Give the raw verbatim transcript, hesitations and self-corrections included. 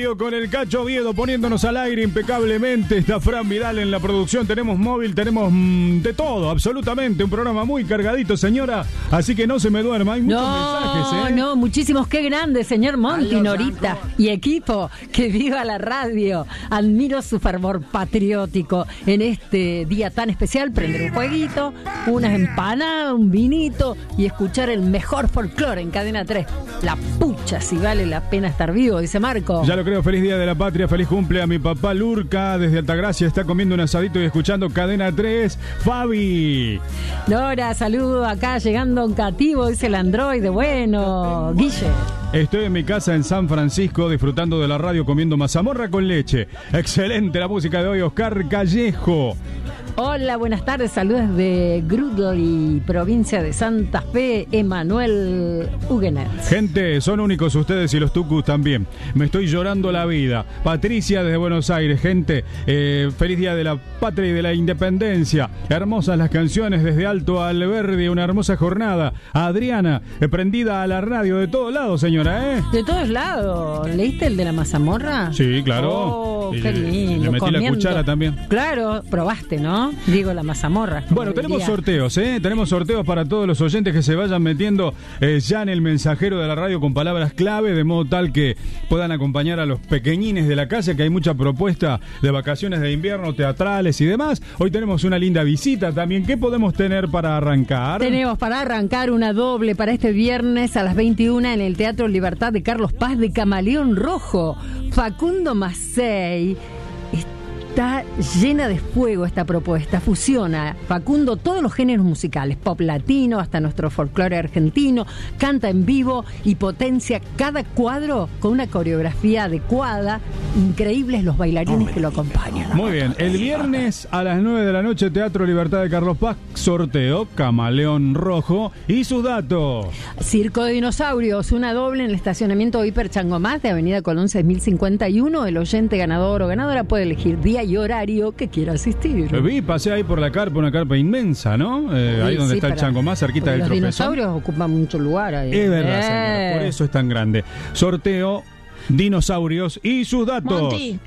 radio con el Cacho Oviedo poniéndonos al aire impecablemente. Está Fran Vidal en la producción. Tenemos móvil, tenemos mmm, de todo, absolutamente. Un programa muy cargadito, señora. Así que no se me duerma. Hay muchos no, mensajes, ¿eh? No, muchísimos. Qué grande, señor Monti, Adiós, Norita Franco. Y equipo. Que viva la radio. Admiro su fervor patriótico en este día tan especial. Prender un jueguito, unas empanadas, un vinito y escuchar el mejor folclore en Cadena tres. La pucha, si vale la pena estar vivo, dice Marco. Ya lo creo, feliz día de la patria, feliz cumple a mi papá Lurca desde Altagracia, está comiendo un asadito y escuchando Cadena tres. Fabi. Nora, saludo acá llegando un cativo, dice el androide. Bueno, Guille. Estoy en mi casa en San Francisco disfrutando de la radio comiendo mazamorra con leche. Excelente la música de hoy, Oscar Callejo. Hola, buenas tardes, saludos de Grudley, provincia de Santa Fe, Emanuel Huguenet. Gente, son únicos ustedes y los tucus también. Me estoy llorando la vida. Patricia desde Buenos Aires, gente, eh, feliz día de la patria y de la independencia. Hermosas las canciones desde Alto Alberdi, una hermosa jornada. Adriana, eh, prendida a la radio de todos lados, señora, ¿eh? De todos lados. ¿Leíste el de la mazamorra? Sí, claro. Oh, y qué lindo. Le metí comiendo. La cuchara también. Claro, probaste, ¿no? Digo, la mazamorra. Bueno, tenemos diría. sorteos, ¿eh? Tenemos sorteos para todos los oyentes que se vayan metiendo eh, ya en el mensajero de la radio con palabras clave, de modo tal que puedan acompañar a los pequeñines de la casa, que hay mucha propuesta de vacaciones de invierno, teatrales y demás. Hoy tenemos una linda visita también. ¿Qué podemos tener para arrancar? Tenemos para arrancar una doble para este viernes a las veintiuna en el Teatro Libertad de Carlos Paz de Camaleón Rojo. Facundo Macei. Está llena de fuego esta propuesta, fusiona, Facundo, todos los géneros musicales, pop latino hasta nuestro folclore argentino, canta en vivo y potencia cada cuadro con una coreografía adecuada, increíbles los bailarines que lo acompañan. Muy bien, el viernes a las nueve de la noche, Teatro Libertad de Carlos Paz, sorteo, Camaleón Rojo y sus datos. Circo de Dinosaurios, una doble en el estacionamiento Hiper Changomás de Avenida Colón seis mil cincuenta y uno, el oyente ganador o ganadora puede elegir día y horario que quiera asistir. Vi, pasé ahí por la carpa, una carpa inmensa, ¿no? Eh, sí, ahí donde sí, está el chango más cerquita del tropezón. Los dinosaurios ocupan mucho lugar ahí. Es verdad, eh. señora, por eso es tan grande. Sorteo, dinosaurios y sus datos. Monty.